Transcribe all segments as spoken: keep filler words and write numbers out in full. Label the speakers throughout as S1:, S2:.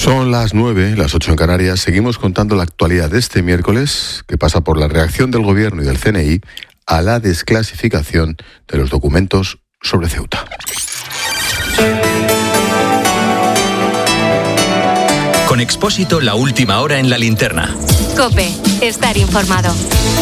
S1: Son las nueve, las ocho en Canarias. Seguimos contando la actualidad de este miércoles, que pasa por la reacción del Gobierno y del C N I a la desclasificación de los documentos sobre Ceuta.
S2: Con Expósito, la última hora en la linterna.
S3: COPE, estar informado.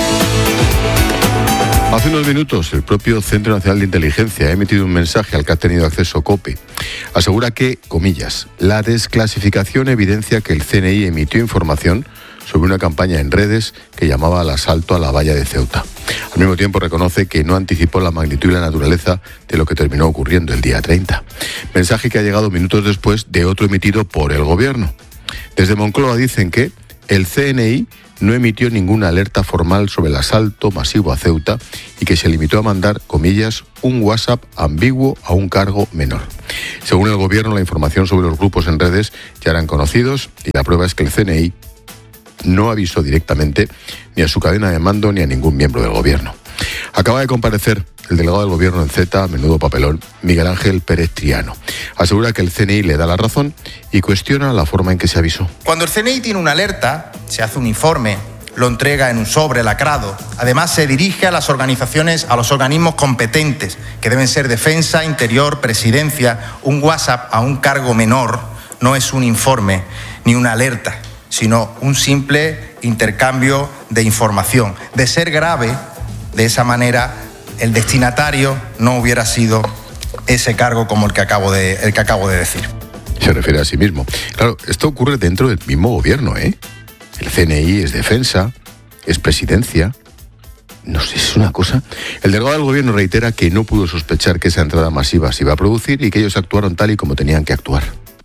S1: Hace unos minutos, el propio Centro Nacional de Inteligencia ha emitido un mensaje al que ha tenido acceso COPE. Asegura que, comillas, la desclasificación evidencia que el C N I emitió información sobre una campaña en redes que llamaba al asalto a la valla de Ceuta. Al mismo tiempo reconoce que no anticipó la magnitud y la naturaleza de lo que terminó ocurriendo el día treinta. Mensaje que ha llegado minutos después de otro emitido por el Gobierno. Desde Moncloa dicen que el C N I no emitió ninguna alerta formal sobre el asalto masivo a Ceuta y que se limitó a mandar, comillas, un WhatsApp ambiguo a un cargo menor. Según el Gobierno, la información sobre los grupos en redes ya eran conocidos y la prueba es que el C N I no avisó directamente ni a su cadena de mando ni a ningún miembro del Gobierno. Acaba de comparecer el delegado del Gobierno en Z, menudo papelón, Miguel Ángel Pérez Triano. Asegura que el C N I le da la razón y cuestiona la forma en que se avisó.
S4: Cuando el C N I tiene una alerta, se hace un informe, lo entrega en un sobre lacrado. Además, se dirige a las organizaciones, a los organismos competentes, que deben ser Defensa, Interior, Presidencia. Un WhatsApp a un cargo menor no es un informe ni una alerta, sino un simple intercambio de información. De ser grave, de esa manera, el destinatario no hubiera sido ese cargo como el que acabo de, el que acabo de decir.
S1: Se refiere a sí mismo. Claro, esto ocurre dentro del mismo Gobierno, ¿eh? El C N I es Defensa, es Presidencia. No sé, es una cosa. El delegado del Gobierno reitera que no pudo sospechar que esa entrada masiva se iba a producir y que ellos actuaron tal y como tenían que actuar.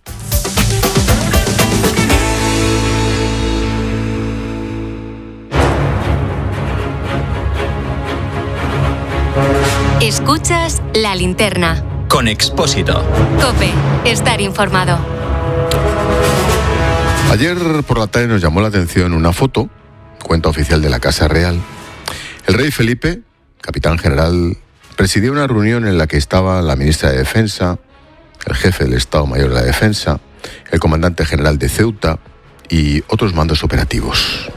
S3: Escuchas La Linterna.
S2: Con Expósito.
S3: COPE, estar informado.
S1: Ayer por la tarde nos llamó la atención una foto, cuenta oficial de la Casa Real. El rey Felipe, capitán general, presidió una reunión en la que estaba la ministra de Defensa, el jefe del Estado Mayor de la Defensa, el comandante general de Ceuta y otros mandos operativos.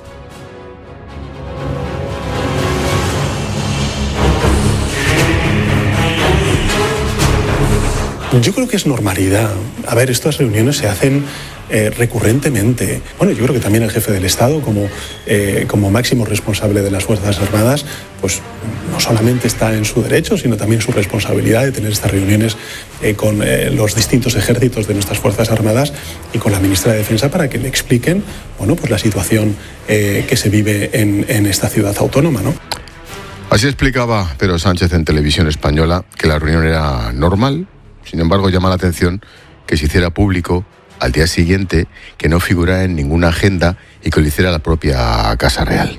S5: Yo creo que es normalidad. A ver, estas reuniones se hacen eh, recurrentemente. Bueno, yo creo que también el jefe del Estado, como, eh, como máximo responsable de las Fuerzas Armadas, pues no solamente está en su derecho, sino también su responsabilidad de tener estas reuniones eh, con eh, los distintos ejércitos de nuestras Fuerzas Armadas y con la ministra de Defensa para que le expliquen, bueno, pues la situación eh, que se vive en, en esta ciudad autónoma, ¿no?
S1: Así explicaba Pedro Sánchez en Televisión Española que la reunión era normal. Sin embargo, llama la atención que se hiciera público al día siguiente, que no figurara en ninguna agenda y que lo hiciera la propia Casa Real.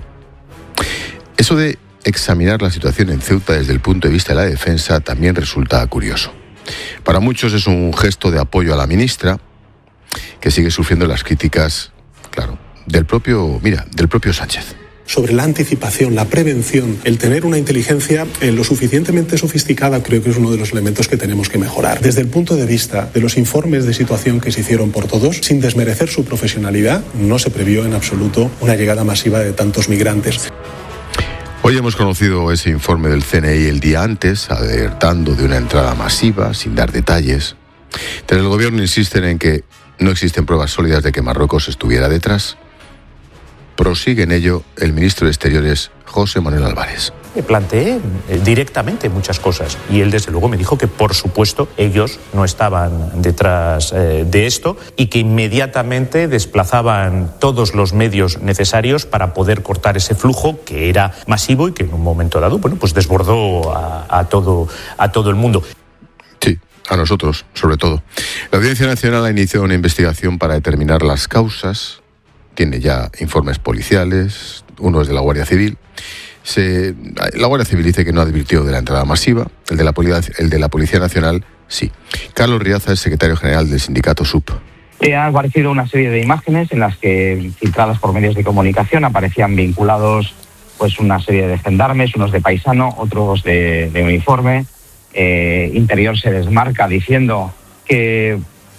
S1: Eso de examinar la situación en Ceuta desde el punto de vista de la defensa también resulta curioso. Para muchos es un gesto de apoyo a la ministra, que sigue sufriendo las críticas, claro, del propio, mira, del propio Sánchez.
S5: Sobre la anticipación, la prevención, el tener una inteligencia eh, lo suficientemente sofisticada, creo que es uno de los elementos que tenemos que mejorar. Desde el punto de vista de los informes de situación que se hicieron por todos, sin desmerecer su profesionalidad, no se previó en absoluto una llegada masiva de tantos migrantes.
S1: Hoy hemos conocido ese informe del C N I el día antes, alertando de una entrada masiva, sin dar detalles. Desde el Gobierno insisten en que no existen pruebas sólidas de que Marruecos estuviera detrás. Prosigue en ello el ministro de Exteriores, José Manuel Álvarez.
S6: Me planteé directamente muchas cosas y él desde luego me dijo que por supuesto ellos no estaban detrás eh, de esto y que inmediatamente desplazaban todos los medios necesarios para poder cortar ese flujo que era masivo y que en un momento dado, bueno, pues desbordó a, a, todo, a todo el mundo.
S1: Sí, a nosotros, sobre todo. La Audiencia Nacional ha iniciado una investigación para determinar las causas. Tiene ya informes policiales, uno es de la Guardia Civil. Se, la Guardia Civil dice que no advirtió de la entrada masiva, el de la, el de la Policía Nacional sí. Carlos Riaza es secretario general del sindicato S U P.
S7: Eh, han aparecido una serie de imágenes en las que, filtradas por medios de comunicación, aparecían vinculados pues una serie de gendarmes, unos de paisano, otros de, de uniforme. Eh, Interior se desmarca diciendo que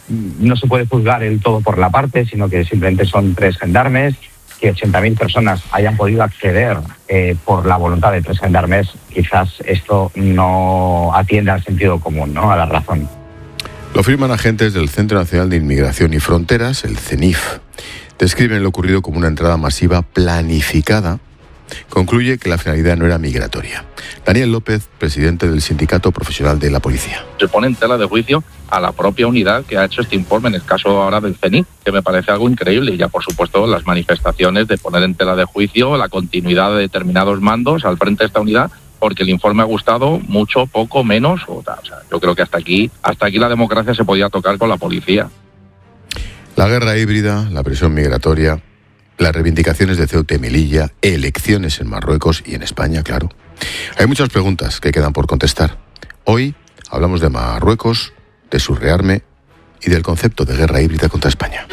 S7: no se puede juzgar el todo por la parte, sino que simplemente son tres gendarmes, que ochenta mil personas hayan podido acceder eh, por la voluntad de tres gendarmes. Quizás esto no atiende al sentido común, ¿no?, a la razón.
S1: Lo afirman agentes del Centro Nacional de Inmigración y Fronteras, el CENIF. Describen lo ocurrido como una entrada masiva planificada. Concluye que la finalidad no era migratoria. Daniel López, presidente del Sindicato Profesional de la Policía.
S8: Se pone en tela de juicio a la propia unidad que ha hecho este informe, en el caso ahora del CENIF, que me parece algo increíble. Y ya, por supuesto, las manifestaciones de poner en tela de juicio la continuidad de determinados mandos al frente de esta unidad, porque el informe ha gustado mucho, poco, menos. O sea, yo creo que hasta aquí, hasta aquí la democracia se podía tocar con la policía.
S1: La guerra híbrida, la presión migratoria, las reivindicaciones de Ceuta y Melilla, elecciones en Marruecos y en España, claro. Hay muchas preguntas que quedan por contestar. Hoy hablamos de Marruecos, de su rearme y del concepto de guerra híbrida contra España.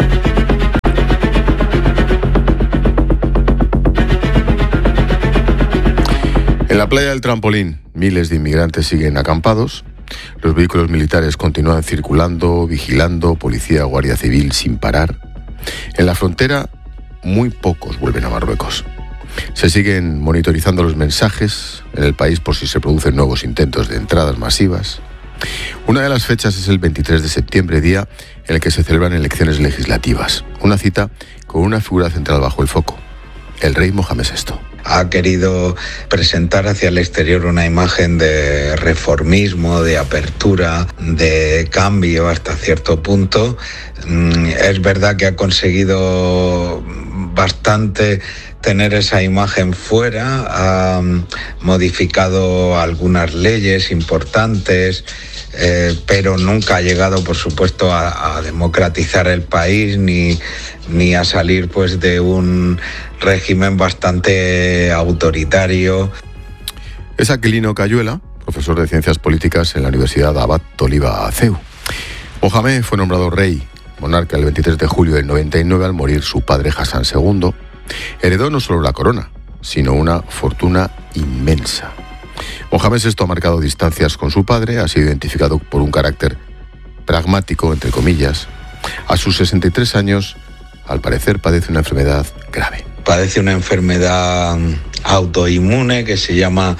S1: En la playa del Trampolín, miles de inmigrantes siguen acampados. Los vehículos militares continúan circulando, vigilando, policía, guardia civil sin parar. En la frontera, muy pocos vuelven a Marruecos. Se siguen monitorizando los mensajes en el país por si se producen nuevos intentos de entradas masivas. Una de las fechas es el veintitrés de septiembre, día en el que se celebran elecciones legislativas. Una cita con una figura central bajo el foco, el rey Mohamed sexto.
S9: Ha querido presentar hacia el exterior una imagen de reformismo, de apertura, de cambio hasta cierto punto. Es verdad que ha conseguido bastante tener esa imagen fuera, ha modificado algunas leyes importantes, eh, pero nunca ha llegado, por supuesto, a, a democratizar el país ni, ni a salir pues de un régimen bastante autoritario.
S1: Es Aquilino Cayuela, profesor de Ciencias Políticas en la Universidad Abad Oliba C E U. Mohamed fue nombrado rey, monarca, el veintitrés de julio del noventa y nueve al morir su padre Hassan segundo. Heredó no solo la corona, sino una fortuna inmensa. Mohamed sexto ha marcado distancias con su padre, ha sido identificado por un carácter pragmático, entre comillas. A sus sesenta y tres años, al parecer, padece una enfermedad grave.
S9: Padece una enfermedad autoinmune que se llama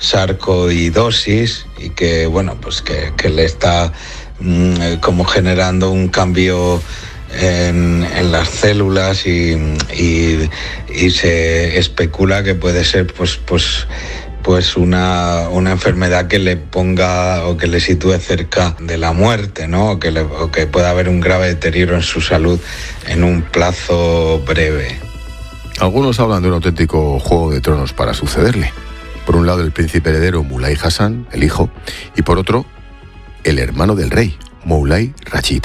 S9: sarcoidosis y que, bueno, pues que, que le está mmm, como generando un cambio en, en las células y, y, y se especula que puede ser pues pues pues una, una enfermedad que le ponga o que le sitúe cerca de la muerte, ¿no? O que, le, o que pueda haber un grave deterioro en su salud en un plazo breve.
S1: Algunos hablan de un auténtico juego de tronos para sucederle. Por un lado, el príncipe heredero Moulay Hassan, el hijo, y por otro, el hermano del rey, Moulay Rachid.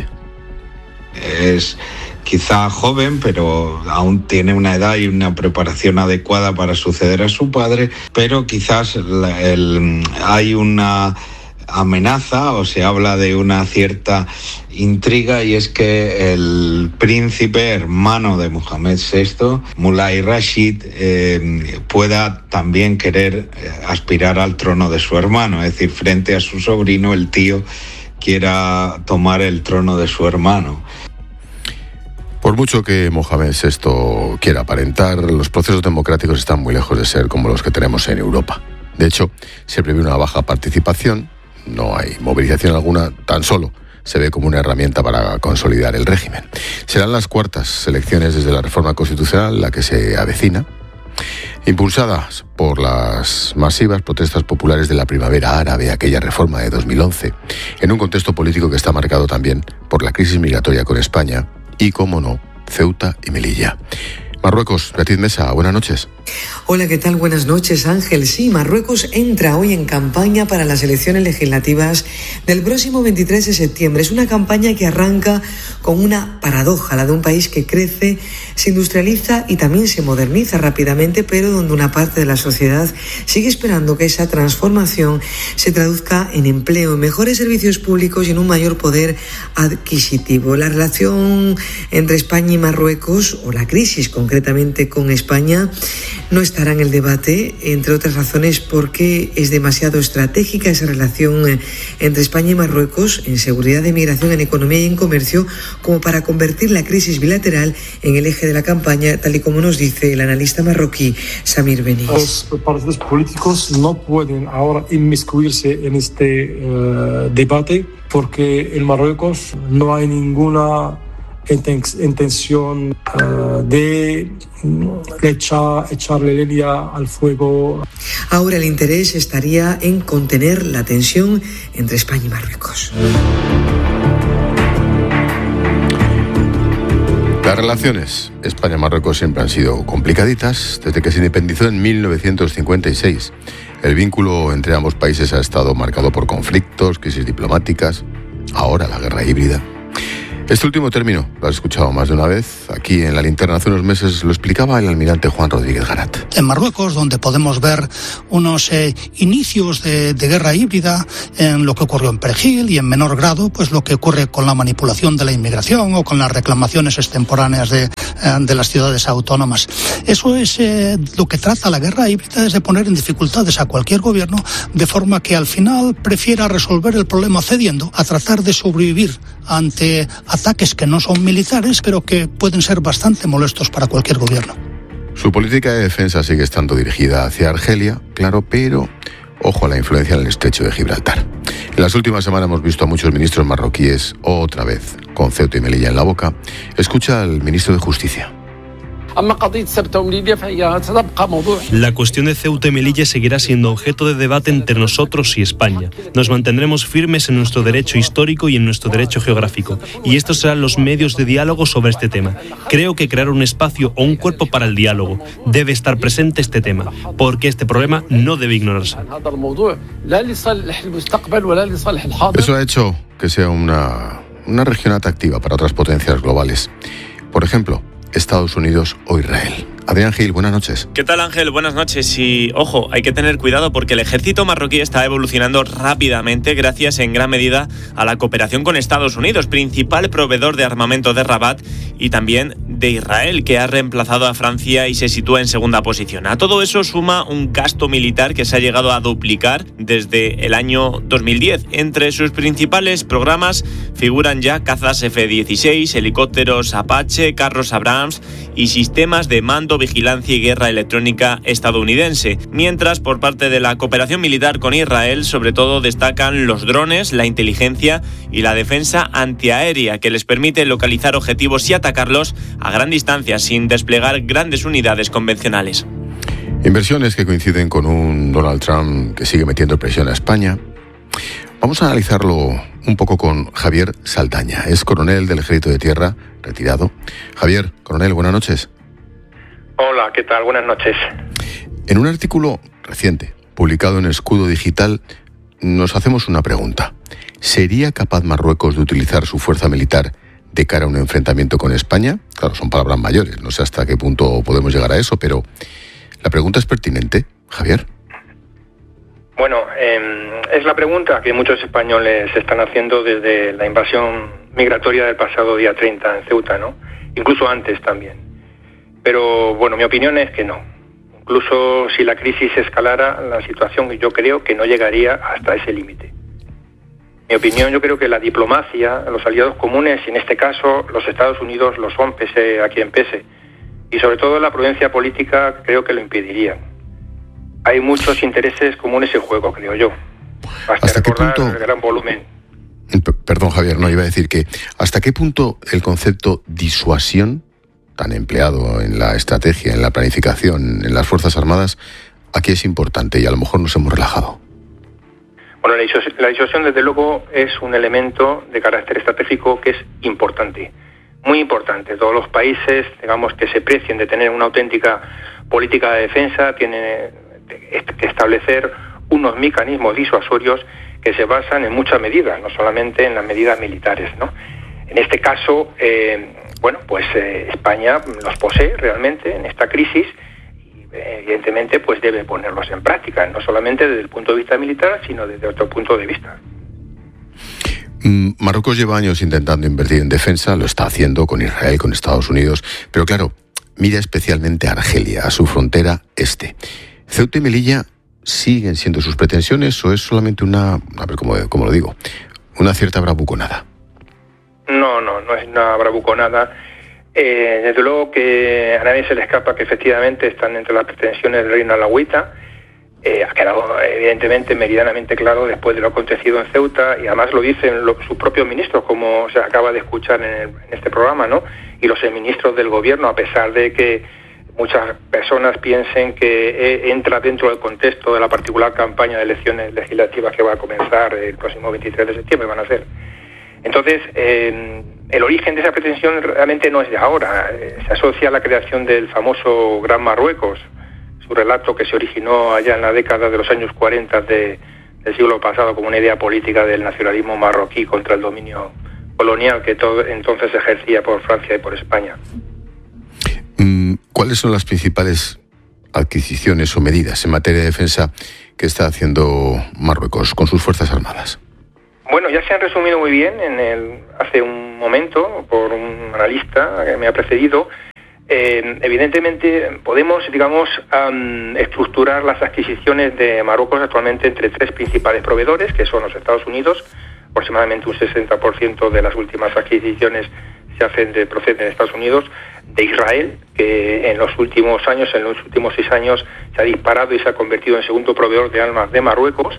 S9: Es quizá joven, pero aún tiene una edad y una preparación adecuada para suceder a su padre, pero quizás la, el, hay una amenaza o se habla de una cierta intriga, y es que el príncipe hermano de Mohamed sexto, Moulay Rachid, eh, pueda también querer aspirar al trono de su hermano, es decir, frente a su sobrino, el tío quiera tomar el trono de su hermano.
S1: Por mucho que Mohamed sexto quiera aparentar, los procesos democráticos están muy lejos de ser como los que tenemos en Europa. De hecho, se prevé una baja participación, no hay movilización alguna, tan solo se ve como una herramienta para consolidar el régimen. Serán las cuartas elecciones desde la reforma constitucional, la que se avecina, impulsadas por las masivas protestas populares de la primavera árabe, aquella reforma de dos mil once, en un contexto político que está marcado también por la crisis migratoria con España y, cómo no, Ceuta y Melilla. Marruecos, Beatriz Mesa, buenas noches.
S10: Hola, ¿qué tal? Buenas noches, Ángel. Sí, Marruecos entra hoy en campaña para las elecciones legislativas del próximo veintitrés de septiembre. Es una campaña que arranca con una paradoja, la de un país que crece, se industrializa y también se moderniza rápidamente, pero donde una parte de la sociedad sigue esperando que esa transformación se traduzca en empleo, en mejores servicios públicos y en un mayor poder adquisitivo. La relación entre España y Marruecos, o la crisis concreta concretamente con España, no estará en el debate, entre otras razones porque es demasiado estratégica esa relación entre España y Marruecos en seguridad de migración, en economía y en comercio, como para convertir la crisis bilateral en el eje de la campaña, tal y como nos dice el analista marroquí Samir Beni.
S11: Los partidos políticos no pueden ahora inmiscuirse en este uh, debate porque en Marruecos no hay ninguna intención uh, de echar, echarle leña al fuego.
S10: Ahora el interés estaría en contener la tensión entre España y Marruecos.
S1: Las relaciones España-Marruecos siempre han sido complicaditas desde que se independizó en mil novecientos cincuenta y seis. El vínculo entre ambos países ha estado marcado por conflictos, crisis diplomáticas, ahora la guerra híbrida. Este último término lo has escuchado más de una vez. Aquí en La Linterna hace unos meses lo explicaba el almirante Juan Rodríguez Garat.
S12: En Marruecos, donde podemos ver unos eh, inicios de, de guerra híbrida, en lo que ocurrió en Perejil y en menor grado, pues lo que ocurre con la manipulación de la inmigración o con las reclamaciones extemporáneas de, eh, de las ciudades autónomas. Eso es eh, lo que trata la guerra híbrida, es de poner en dificultades a cualquier gobierno, de forma que al final prefiera resolver el problema cediendo a tratar de sobrevivir ante ataques que no son militares, pero que pueden ser bastante molestos para cualquier gobierno.
S1: Su política de defensa sigue estando dirigida hacia Argelia, claro, pero ojo a la influencia en el estrecho de Gibraltar. En las últimas semanas hemos visto a muchos ministros marroquíes, otra vez, con Ceuta y Melilla en la boca. Escucha al ministro de Justicia.
S13: La cuestión de Ceuta y Melilla seguirá siendo objeto de debate entre nosotros y España. Nos mantendremos firmes en nuestro derecho histórico y en nuestro derecho geográfico. Y estos serán los medios de diálogo sobre este tema. Creo que crear un espacio o un cuerpo para el diálogo debe estar presente este tema, porque este problema no debe ignorarse.
S1: Eso ha hecho que sea una, una región atractiva para otras potencias globales. Por ejemplo, Estados Unidos o Israel. Adrián Gil, buenas noches.
S14: ¿Qué tal, Ángel? Buenas noches. Y, ojo, hay que tener cuidado porque el ejército marroquí está evolucionando rápidamente gracias en gran medida a la cooperación con Estados Unidos, principal proveedor de armamento de Rabat, y también de Israel, que ha reemplazado a Francia y se sitúa en segunda posición. A todo eso suma un gasto militar que se ha llegado a duplicar desde el año dos mil diez. Entre sus principales programas figuran ya cazas F dieciséis, helicópteros Apache, carros Abrams y sistemas de mando, vigilancia y guerra electrónica estadounidense. Mientras, por parte de la cooperación militar con Israel, sobre todo destacan los drones, la inteligencia y la defensa antiaérea, que les permite localizar objetivos y atacarlos a gran distancia sin desplegar grandes unidades convencionales.
S1: Inversiones que coinciden con un Donald Trump que sigue metiendo presión a España. Vamos a analizarlo un poco con Javier Saldaña. Es coronel del Ejército de Tierra, retirado. Javier, coronel, buenas noches.
S15: Hola, ¿qué tal? Buenas noches.
S1: En un artículo reciente, publicado en Escudo Digital, nos hacemos una pregunta. ¿Sería capaz Marruecos de utilizar su fuerza militar de cara a un enfrentamiento con España? Claro, son palabras mayores, no sé hasta qué punto podemos llegar a eso, pero la pregunta es pertinente, Javier.
S15: Bueno, eh, es la pregunta que muchos españoles están haciendo desde la invasión migratoria del pasado día treinta en Ceuta, ¿no? Incluso antes también. Pero, bueno, mi opinión es que no. Incluso si la crisis escalara, la situación yo creo que no llegaría hasta ese límite. Mi opinión, yo creo que la diplomacia, los aliados comunes, y en este caso los Estados Unidos lo son, pese a quien pese. Y sobre todo la prudencia política creo que lo impedirían. Hay muchos intereses comunes en juego, creo yo. Hasta, ¿Hasta qué punto? El gran volumen.
S1: Perdón, Javier, no, iba a decir que ¿hasta qué punto el concepto disuasión, tan empleado en la estrategia, en la planificación, en las Fuerzas Armadas, aquí es importante y a lo mejor nos hemos relajado?
S15: Bueno, la disuasión, la disuasión desde luego es un elemento de carácter estratégico que es importante, muy importante. Todos los países, digamos, que se precien de tener una auténtica política de defensa tienen que establecer unos mecanismos disuasorios que se basan en muchas medidas, no solamente en las medidas militares, ¿no? En este caso, eh, bueno, pues eh, España los posee realmente en esta crisis y evidentemente pues debe ponerlos en práctica, no solamente desde el punto de vista militar, sino desde otro punto de vista.
S1: Marruecos lleva años intentando invertir en defensa, lo está haciendo con Israel, con Estados Unidos, pero claro, mira especialmente a Argelia, a su frontera este. ¿Ceuta y Melilla siguen siendo sus pretensiones o es solamente una, a ver cómo, cómo lo digo, una cierta bravuconada?
S15: No, no, no es una bravuconada. Eh, desde luego que a nadie se le escapa que efectivamente están entre las pretensiones del reino alauita. Eh, ha quedado evidentemente meridianamente claro después de lo acontecido en Ceuta, y además lo dicen lo, sus propios ministros, como se acaba de escuchar en, el, en este programa, ¿no? Y los ministros del gobierno, a pesar de que muchas personas piensen que eh, entra dentro del contexto de la particular campaña de elecciones legislativas que va a comenzar el próximo veintitrés de septiembre, van a ser. Entonces, eh, el origen de esa pretensión realmente no es de ahora. Eh, se asocia a la creación del famoso Gran Marruecos, su relato que se originó allá en la década de los años cuarenta de, del siglo pasado como una idea política del nacionalismo marroquí contra el dominio colonial que todo, entonces se ejercía por Francia y por España.
S1: ¿Cuáles son las principales adquisiciones o medidas en materia de defensa que está haciendo Marruecos con sus Fuerzas Armadas?
S15: Bueno, ya se han resumido muy bien en el, hace un momento por un analista que me ha precedido. Eh, evidentemente podemos, digamos, um, estructurar las adquisiciones de Marruecos actualmente entre tres principales proveedores, que son los Estados Unidos. Aproximadamente un sesenta por ciento de las últimas adquisiciones se hacen de, proceden de Estados Unidos, de Israel, que en los últimos años, en los últimos seis años, se ha disparado y se ha convertido en segundo proveedor de armas de Marruecos,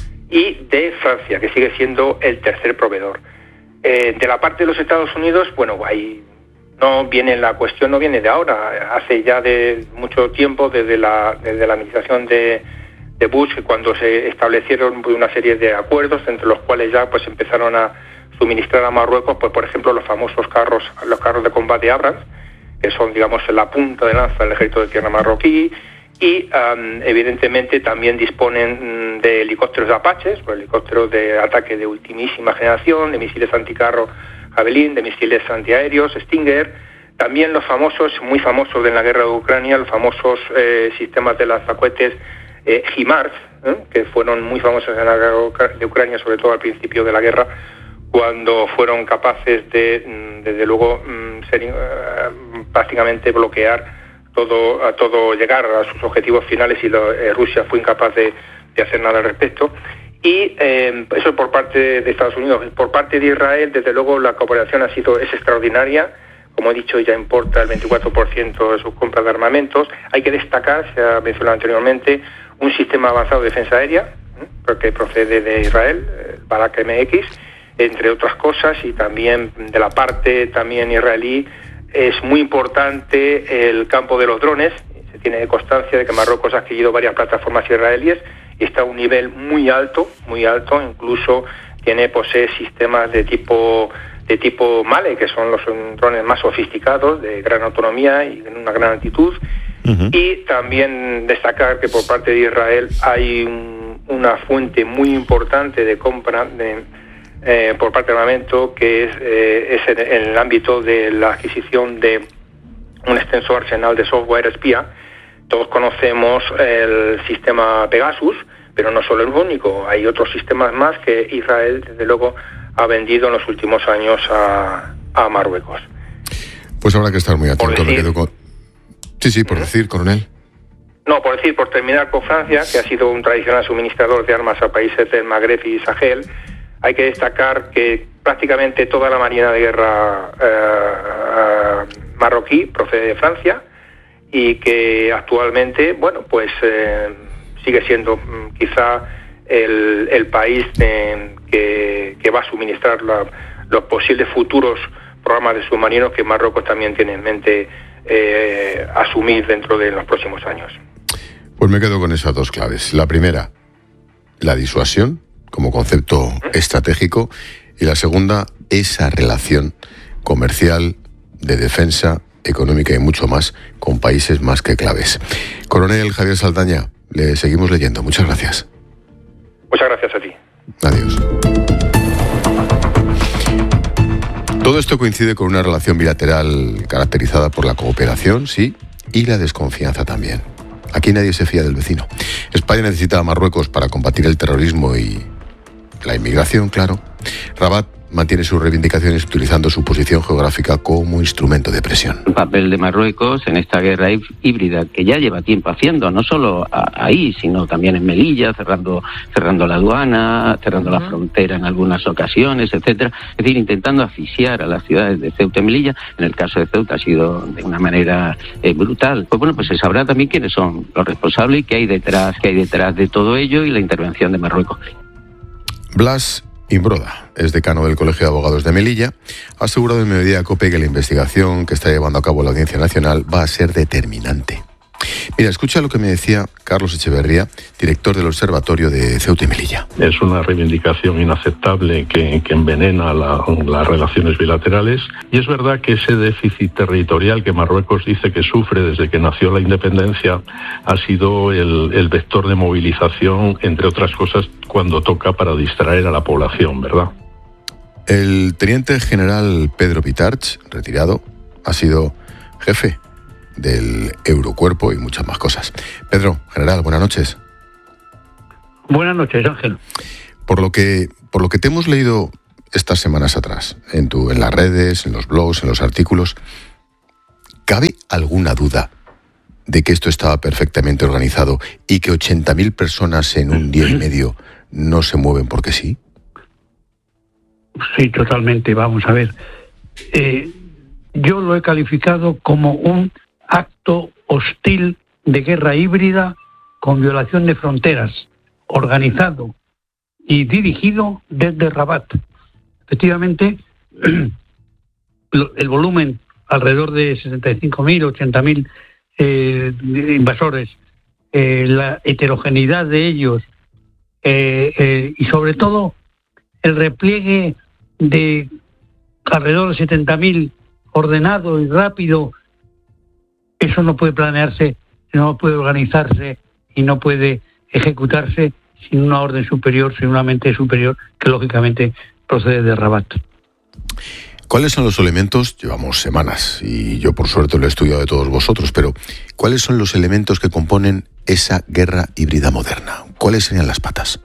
S15: y de Francia, que sigue siendo el tercer proveedor. Eh, de la parte de los Estados Unidos, bueno, ahí no viene la cuestión, no viene de ahora, hace ya de mucho tiempo, desde la, desde la administración de, de Bush, cuando se establecieron una serie de acuerdos, entre los cuales ya pues empezaron a suministrar a Marruecos, pues por ejemplo, los famosos carros, los carros de combate Abrams, que son, digamos, la punta de lanza del ejército de tierra marroquí, y um, evidentemente también disponen de helicópteros de Apaches, pues, helicópteros de ataque de ultimísima generación, de misiles anticarro Javelin, de misiles antiaéreos Stinger, también los famosos, muy famosos de la guerra de Ucrania, los famosos eh, sistemas de lanzacohetes eh, HIMARS, ¿eh? que fueron muy famosos en la guerra de Ucrania, sobre todo al principio de la guerra, cuando fueron capaces de, desde luego, ser, uh, prácticamente bloquear todo, a todo llegar a sus objetivos finales, y lo, eh, Rusia fue incapaz de, de hacer nada al respecto. Y eh, eso por parte de Estados Unidos. Por parte de Israel, desde luego, la cooperación ha sido es extraordinaria. Como he dicho, ya importa el veinticuatro por ciento de sus compras de armamentos. Hay que destacar, se ha mencionado anteriormente, un sistema avanzado de defensa aérea, ¿eh? porque procede de Israel, el Barak M X, entre otras cosas, y también de la parte también israelí es muy importante el campo de los drones. Se tiene constancia de que Marruecos ha adquirido varias plataformas israelíes y está a un nivel muy alto, muy alto, incluso tiene, posee sistemas de tipo de tipo Male, que son los drones más sofisticados, de gran autonomía y en una gran altitud. Uh-huh. Y también destacar que por parte de Israel hay un, una fuente muy importante de compra de Eh, por parte del armamento, que es, eh, es en, en el ámbito de la adquisición de un extenso arsenal de software espía. Todos conocemos el sistema Pegasus, pero no solo el único, hay otros sistemas más que Israel, desde luego, ha vendido en los últimos años a, a Marruecos.
S1: Pues habrá que estar muy atento.
S15: Decir,
S1: me quedo con... Sí, sí, por ¿eh? decir, coronel.
S15: No, por decir, por terminar con Francia, que ha sido un tradicional suministrador de armas a países del Magreb y Sahel. Hay que destacar que prácticamente toda la marina de guerra eh, marroquí procede de Francia, y que actualmente, bueno, pues eh, sigue siendo quizá el, el país de, que, que va a suministrar la, los posibles futuros programas de submarinos que Marruecos también tiene en mente eh, asumir dentro de los próximos años.
S1: Pues me quedo con esas dos claves. La primera, la disuasión como concepto estratégico, y la segunda, esa relación comercial, de defensa, económica y mucho más con países más que claves. Coronel Javier Saldaña, le seguimos leyendo. Muchas gracias.
S15: Muchas gracias a ti.
S1: Adiós. Todo esto coincide con una relación bilateral caracterizada por la cooperación, sí, y la desconfianza también. Aquí nadie se fía del vecino. España necesita a Marruecos para combatir el terrorismo y la inmigración, claro. Rabat mantiene sus reivindicaciones utilizando su posición geográfica como instrumento de presión.
S16: El papel de Marruecos en esta guerra híbrida que ya lleva tiempo haciendo, no solo ahí, sino también en Melilla, cerrando cerrando la aduana, cerrando uh-huh. la frontera en algunas ocasiones, etcétera. Es decir, intentando asfixiar a las ciudades de Ceuta y Melilla. En el caso de Ceuta ha sido de una manera eh, brutal. Pues bueno, pues se sabrá también quiénes son los responsables y qué hay detrás, qué hay detrás de todo ello y la intervención de Marruecos.
S1: Blas Imbroda es decano del Colegio de Abogados de Melilla. Ha asegurado en Mediodía COPE que la investigación que está llevando a cabo la Audiencia Nacional va a ser determinante. Mira, escucha lo que me decía Carlos Echeverría, director del Observatorio de Ceuta y Melilla.
S17: Es una reivindicación inaceptable que, que envenena la, las relaciones bilaterales, y es verdad que ese déficit territorial que Marruecos dice que sufre desde que nació la independencia ha sido el, el vector de movilización, entre otras cosas, cuando toca para distraer a la población, ¿verdad?
S1: El teniente general Pedro Pitarch, retirado, ha sido jefe del Eurocuerpo y muchas más cosas. Pedro, general, buenas noches.
S18: Buenas noches, Ángel.
S1: Por lo que, por lo que te hemos leído estas semanas atrás, en, tu, en las redes, en los blogs, en los artículos, ¿cabe alguna duda de que esto estaba perfectamente organizado y que ochenta mil personas en un día y medio no se mueven porque sí?
S18: Sí, totalmente. Vamos a ver. Eh, yo lo he calificado como un acto hostil de guerra híbrida con violación de fronteras, organizado y dirigido desde Rabat. Efectivamente, el volumen, alrededor de sesenta y cinco mil, ochenta mil eh, invasores, eh, la heterogeneidad de ellos eh, eh, y sobre todo el repliegue de alrededor de setenta mil ordenado y rápido. Eso no puede planearse, no puede organizarse y no puede ejecutarse sin una orden superior, sin una mente superior que lógicamente procede de Rabat.
S1: ¿Cuáles son los elementos? Llevamos semanas y yo por suerte lo he estudiado de todos vosotros, pero ¿cuáles son los elementos que componen esa guerra híbrida moderna? ¿Cuáles serían las patas?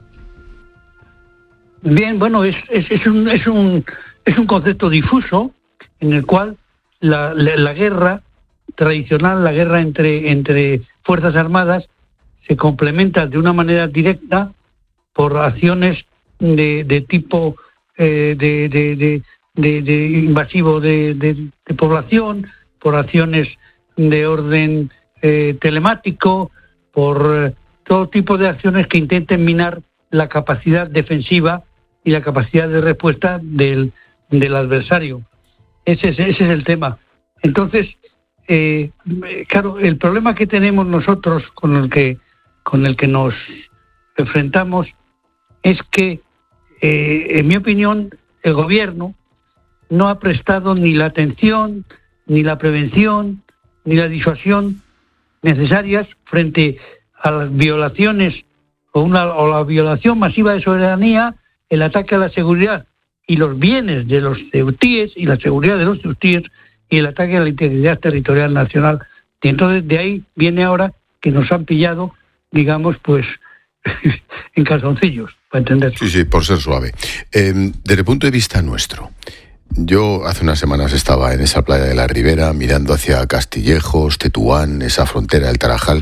S18: Bien, bueno, es, es, es, un, es, un, es un concepto difuso en el cual la, la, la guerra tradicional, la guerra entre, entre fuerzas armadas, se complementa de una manera directa por acciones de, de tipo eh, de, de, de, de, de invasivo de, de, de población, por acciones de orden eh, telemático, por eh, todo tipo de acciones que intenten minar la capacidad defensiva y la capacidad de respuesta del, del adversario. Ese es, ese es el tema. Entonces, eh, claro, el problema que tenemos nosotros con el que con el que nos enfrentamos es que, eh, en mi opinión, el gobierno no ha prestado ni la atención, ni la prevención, ni la disuasión necesarias frente a las violaciones o, una, o la violación masiva de soberanía, el ataque a la seguridad y los bienes de los ceutíes y la seguridad de los ceutíes y el ataque a la integridad territorial nacional. Y entonces de ahí viene ahora que nos han pillado, digamos, pues en calzoncillos, para entender.
S1: Sí, sí, por ser suave. Eh, desde el punto de vista nuestro, yo hace unas semanas estaba en esa playa de la Ribera mirando hacia Castillejos, Tetuán, esa frontera del Tarajal.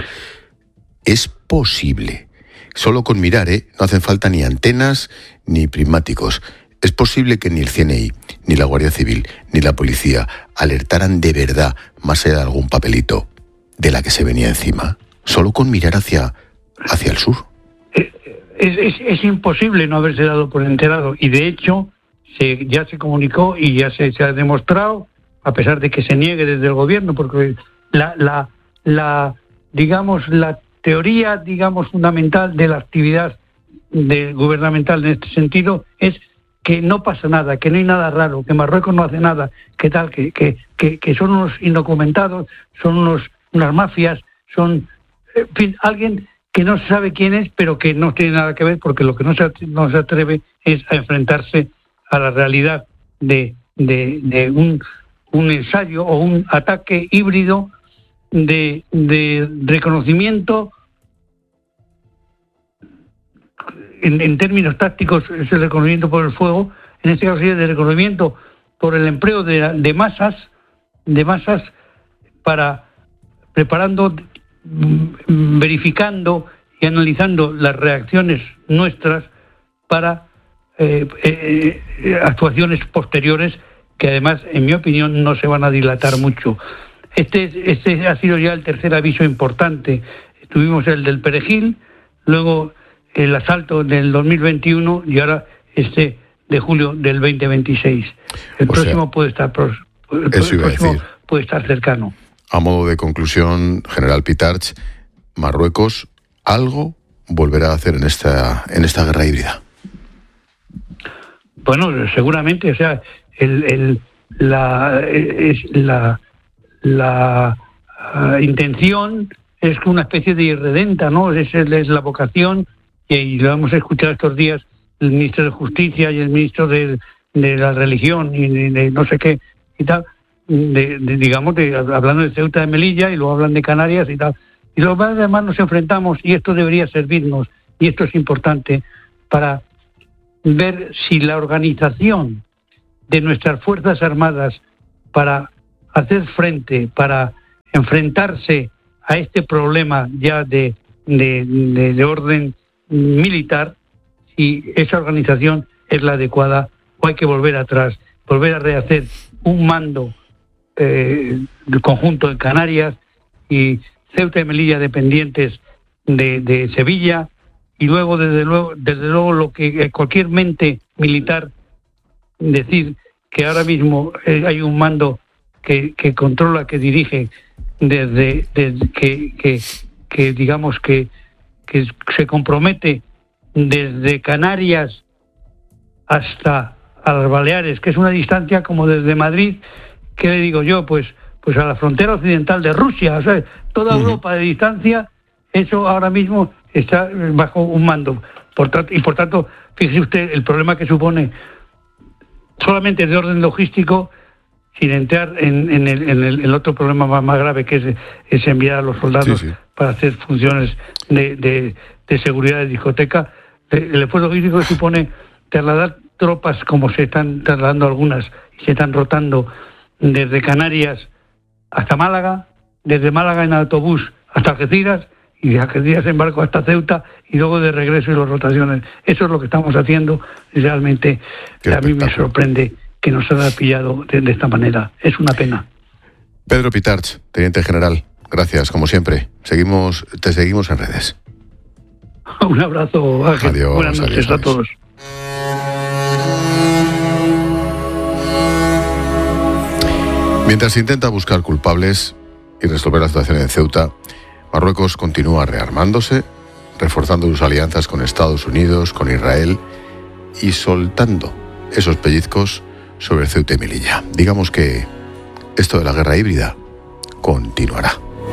S1: Es posible, solo con mirar, ¿eh? No hacen falta ni antenas ni prismáticos. Es posible que ni el C N I, ni la Guardia Civil, ni la policía alertaran de verdad, más allá de algún papelito, de la que se venía encima, solo con mirar hacia, hacia el sur.
S18: Es, es, es imposible no haberse dado por enterado, y de hecho se, ya se comunicó y ya se, se ha demostrado, a pesar de que se niegue desde el gobierno, porque la, la, la digamos, la teoría, digamos, fundamental de la actividad de, gubernamental en este sentido es que no pasa nada, que no hay nada raro, que Marruecos no hace nada, que tal, que, que, que, que son unos indocumentados, son unos unas mafias, son, en fin, alguien que no se sabe quién es, pero que no tiene nada que ver, porque lo que no se, no se atreve es a enfrentarse a la realidad de, de, de un, un ensayo o un ataque híbrido de, de reconocimiento. En, en términos tácticos es el reconocimiento por el fuego, en este caso sería de reconocimiento por el empleo de, de masas, de masas para preparando, verificando y analizando las reacciones nuestras para eh, eh, actuaciones posteriores que además, en mi opinión, no se van a dilatar mucho. Este, este ha sido ya el tercer aviso importante. Tuvimos el del Perejil, luego el asalto del dos mil veintiuno y ahora este de julio del veinte veintiséis. El o próximo sea, puede estar el próximo puede estar cercano.
S1: A modo de conclusión, general Pitarch, Marruecos algo volverá a hacer en esta en esta guerra híbrida.
S18: Bueno, seguramente, o sea, el, el la es la la uh, intención es una especie de irredenta, ¿no? Es, es la vocación, y, y lo hemos escuchado estos días el ministro de Justicia y el ministro de, de la Religión y de, de no sé qué y tal, de, de, digamos, de, hablando de Ceuta de Melilla, y luego hablan de Canarias y tal. Y luego además nos enfrentamos, y esto debería servirnos, y esto es importante, para ver si la organización de nuestras Fuerzas Armadas para hacer frente, para enfrentarse a este problema ya de, de, de, de orden militar, si esa organización es la adecuada o hay que volver atrás, volver a rehacer un mando eh, conjunto en Canarias y Ceuta y Melilla dependientes de, de Sevilla, y luego desde luego desde luego lo que cualquier mente militar decir que ahora mismo eh, hay un mando que, que controla, que dirige desde, desde que, que, que digamos que, que se compromete desde Canarias hasta a las Baleares, que es una distancia como desde Madrid, ¿qué le digo yo? Pues pues a la frontera occidental de Rusia, o sea, toda uh-huh. Europa de distancia, eso ahora mismo está bajo un mando. Por tanto, y por tanto, fíjese usted el problema que supone solamente de orden logístico, sin entrar en, en, el, en el, el otro problema más, más grave, que es, es enviar a los soldados sí, sí. para hacer funciones de, de, de seguridad de discoteca. El esfuerzo logístico que supone trasladar tropas, como se están trasladando algunas y se están rotando desde Canarias hasta Málaga, desde Málaga en autobús hasta Algeciras, y de Algeciras en barco hasta Ceuta, y luego de regreso y las rotaciones. Eso es lo que estamos haciendo, y realmente Qué a mí me sorprende que nos haya pillado de, de esta manera. Es una pena.
S1: Pedro Pitarch, teniente general, gracias, como siempre. Seguimos, te seguimos en redes.
S18: Un abrazo, Ángel.
S1: Adiós,
S18: Buenas noches adiós, a todos.
S1: Mientras se intenta buscar culpables y resolver la situación en Ceuta, Marruecos continúa rearmándose, reforzando sus alianzas con Estados Unidos, con Israel y soltando esos pellizcos sobre Ceuta y Melilla. Digamos que esto de la guerra híbrida continuará.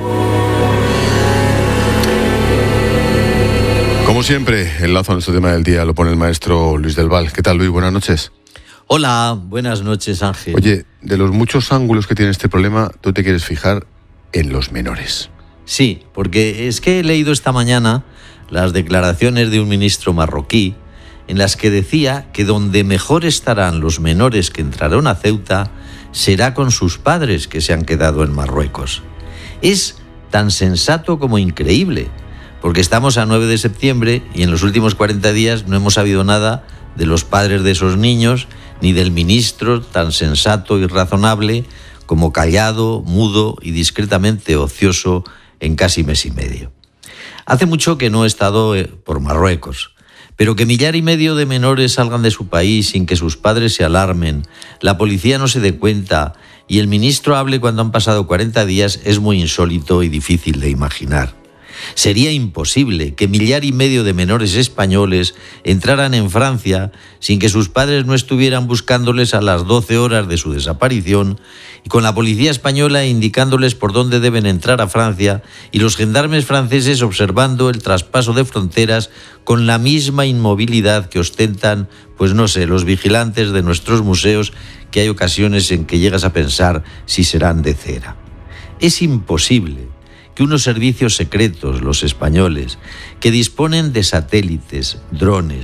S1: Como siempre, el lazo a nuestro tema del día lo pone el maestro Luis del Val. ¿Qué tal, Luis? Buenas noches.
S19: Hola, buenas noches, Ángel.
S1: Oye, de los muchos ángulos que tiene este problema, tú te quieres fijar en los menores.
S19: Sí, porque es que he leído esta mañana las declaraciones de un ministro marroquí en las que decía que donde mejor estarán los menores que entrarán a Ceuta será con sus padres que se han quedado en Marruecos. Es tan sensato como increíble, porque estamos a nueve de septiembre y en los últimos cuarenta días no hemos sabido nada de los padres de esos niños, ni del ministro tan sensato y razonable como callado, mudo y discretamente ocioso en casi mes y medio. Hace mucho que no he estado por Marruecos, pero que millar y medio de menores salgan de su país sin que sus padres se alarmen, la policía no se dé cuenta y el ministro hable cuando han pasado cuarenta días es muy insólito y difícil de imaginar. Sería imposible que millar y medio de menores españoles entraran en Francia sin que sus padres no estuvieran buscándoles a las doce horas de su desaparición y con la policía española indicándoles por dónde deben entrar a Francia y los gendarmes franceses observando el traspaso de fronteras con la misma inmovilidad que ostentan, pues no sé, los vigilantes de nuestros museos, que hay ocasiones en que llegas a pensar si serán de cera. Es imposible que unos servicios secretos, los españoles, que disponen de satélites, drones,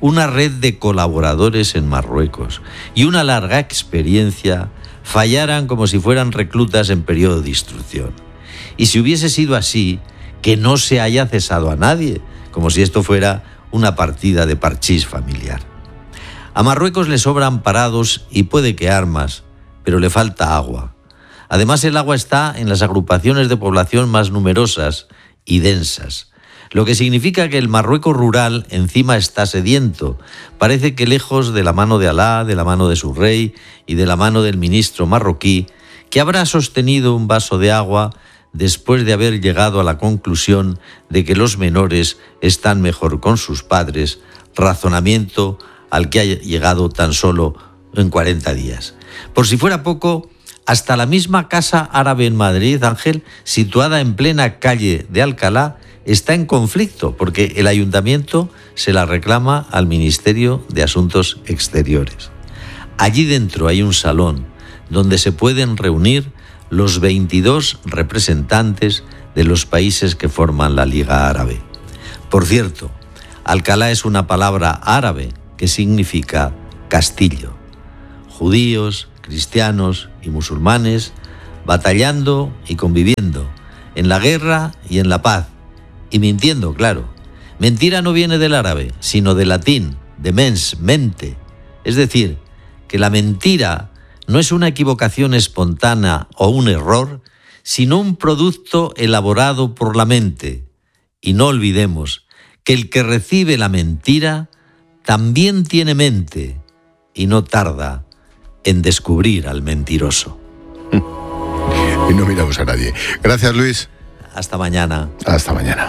S19: una red de colaboradores en Marruecos y una larga experiencia fallaran como si fueran reclutas en periodo de instrucción. Y si hubiese sido así, que no se haya cesado a nadie, como si esto fuera una partida de parchís familiar. A Marruecos le sobran parados y puede que armas, pero le falta agua. Además, el agua está en las agrupaciones de población más numerosas y densas, lo que significa que el Marruecos rural encima está sediento. Parece que lejos de la mano de Alá, de la mano de su rey y de la mano del ministro marroquí, que habrá sostenido un vaso de agua después de haber llegado a la conclusión de que los menores están mejor con sus padres, razonamiento al que ha llegado tan solo en cuarenta días. Por si fuera poco, hasta la misma Casa Árabe en Madrid, Ángel, situada en plena calle de Alcalá, está en conflicto porque el ayuntamiento se la reclama al Ministerio de Asuntos Exteriores. Allí dentro hay un salón donde se pueden reunir los veintidós representantes de los países que forman la Liga Árabe. Por cierto, Alcalá es una palabra árabe que significa castillo. Judíos, cristianos y musulmanes batallando y conviviendo, en la guerra y en la paz, y mintiendo, claro. Mentira no viene del árabe, sino del latín, de mens, mente. Es decir, que la mentira no es una equivocación espontánea o un error, sino un producto elaborado por la mente. Y no olvidemos que el que recibe la mentira también tiene mente y no tarda en descubrir al mentiroso.
S1: Y no miramos a nadie. Gracias, Luis.
S19: Hasta mañana.
S1: Hasta mañana.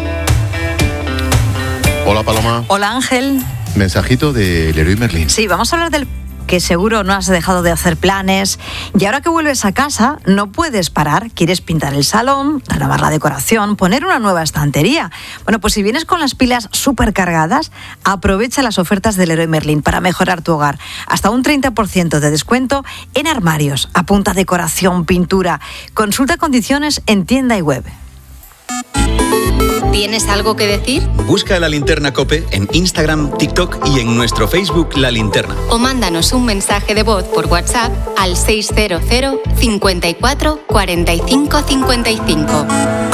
S1: Hola, Paloma.
S20: Hola, Ángel.
S1: Mensajito de Leroy Merlin.
S20: Sí, vamos a hablar del que seguro no has dejado de hacer planes y ahora que vuelves a casa no puedes parar, quieres pintar el salón, renovar la decoración, poner una nueva estantería. Bueno, pues si vienes con las pilas súper cargadas, aprovecha las ofertas del Leroy Merlin para mejorar tu hogar. Hasta un treinta por ciento de descuento en armarios, apunta decoración, pintura. Consulta condiciones en tienda y web.
S3: ¿Tienes algo que decir?
S2: Busca La Linterna COPE en Instagram, TikTok y en nuestro Facebook La Linterna.
S3: O mándanos un mensaje de voz por WhatsApp al seis cero cero, cincuenta y cuatro, cuarenta y cinco, cincuenta y cinco.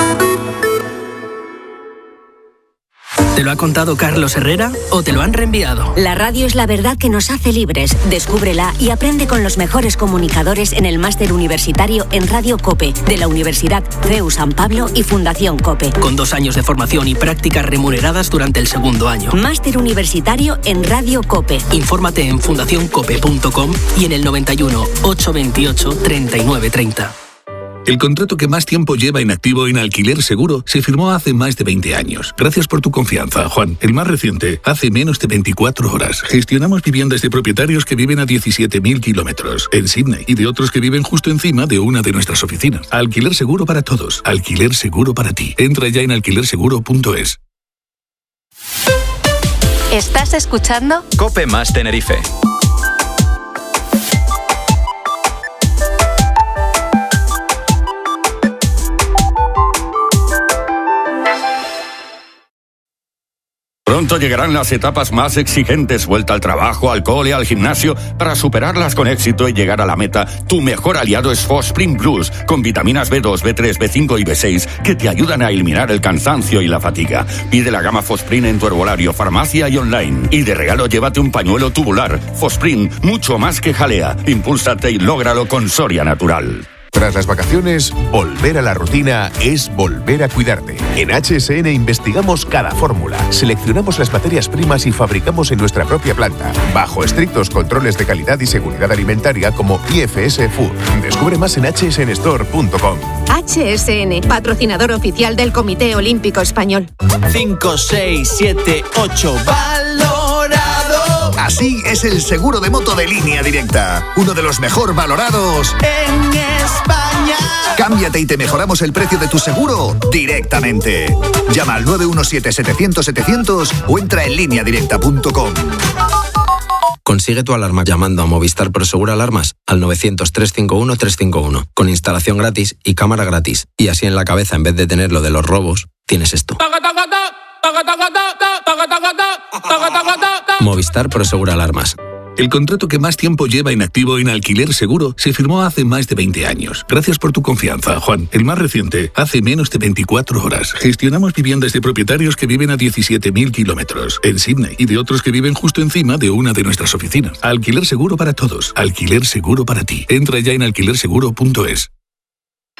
S21: ¿Te lo ha contado Carlos Herrera o te lo han reenviado?
S22: La radio es la verdad que nos hace libres. Descúbrela y aprende con los mejores comunicadores en el máster universitario en Radio COPE de la Universidad C E U San Pablo y Fundación COPE.
S21: Con dos años de formación y prácticas remuneradas durante el segundo año.
S22: Máster universitario en Radio COPE.
S21: Infórmate en fundación cope punto com y en el noventa y uno, ochocientos veintiocho, treinta y nueve treinta.
S23: El contrato que más tiempo lleva inactivo en Alquiler Seguro se firmó hace más de veinte años. Gracias por tu confianza, Juan. El más reciente, hace menos de veinticuatro horas. Gestionamos viviendas de propietarios que viven a diecisiete mil kilómetros en Sydney y de otros que viven justo encima de una de nuestras oficinas. Alquiler Seguro para todos. Alquiler Seguro para ti. Entra ya en alquiler seguro punto es.
S3: ¿Estás escuchando?
S2: COPE más Tenerife.
S24: Pronto llegarán las etapas más exigentes, vuelta al trabajo, al cole, al gimnasio, para superarlas con éxito y llegar a la meta. Tu mejor aliado es Fosprin Plus, con vitaminas B dos, B tres, B cinco y B seis, que te ayudan a eliminar el cansancio y la fatiga. Pide la gama Fosprin en tu herbolario, farmacia y online. Y de regalo llévate un pañuelo tubular. Fosprin, mucho más que jalea. Impúlsate y lógralo con Soria Natural.
S25: Tras las vacaciones, volver a la rutina es volver a cuidarte. En H S N investigamos cada fórmula, seleccionamos las materias primas y fabricamos en nuestra propia planta, bajo estrictos controles de calidad y seguridad alimentaria como I F S Food. Descubre más en h s n store punto com.
S26: H S N, patrocinador oficial del Comité Olímpico Español.
S27: cinco, seis, siete, ocho, valorado.
S28: Así es el seguro de moto de Línea Directa, uno de los mejor valorados
S27: en España.
S28: Cámbiate y te mejoramos el precio de tu seguro directamente. Llama al nueve uno siete, setecientos, setecientos o entra en línea directa punto com.
S29: Consigue tu alarma llamando a Movistar Prosegura Alarmas al novecientos, trescientos cincuenta y uno, trescientos cincuenta y uno, con instalación gratis y cámara gratis. Y así en la cabeza, en vez de tener lo de los robos, tienes esto. Movistar Prosegura Alarmas.
S23: El contrato que más tiempo lleva inactivo en Alquiler Seguro se firmó hace más de veinte años. Gracias por tu confianza, Juan. El más reciente, hace menos de veinticuatro horas. Gestionamos viviendas de propietarios que viven a diecisiete mil kilómetros en Sydney y de otros que viven justo encima de una de nuestras oficinas. Alquiler Seguro para todos. Alquiler Seguro para ti. Entra ya en alquiler seguro punto es.